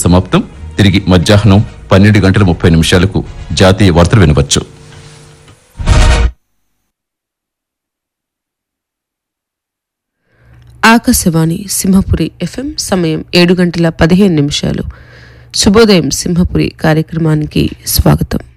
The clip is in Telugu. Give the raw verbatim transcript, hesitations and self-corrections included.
సమాప్తం. తిరిగి మధ్యాహ్నం పన్నెండు గంటల ముప్పై నిమిషాలకు జాతీయ వార్తలు వినవచ్చు. ఆకాశవాణి సింహపురి ఎఫ్ఎం. సమయం ఏడు గంటల పదిహేను నిమిషాలు. శుభోదయం సింహపురి కార్యక్రమానికి స్వాగతం.